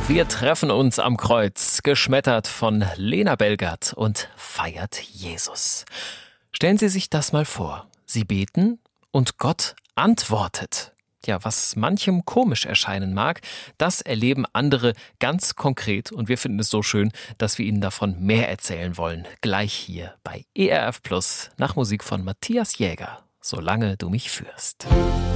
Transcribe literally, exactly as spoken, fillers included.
Wir treffen uns am Kreuz, geschmettert von Lena Belgard und feiert Jesus. Stellen Sie sich das mal vor. Sie beten und Gott antwortet. Ja, was manchem komisch erscheinen mag, das erleben andere ganz konkret und wir finden es so schön, dass wir Ihnen davon mehr erzählen wollen. Gleich hier bei E R F Plus nach Musik von Matthias Jäger. Solange du mich führst.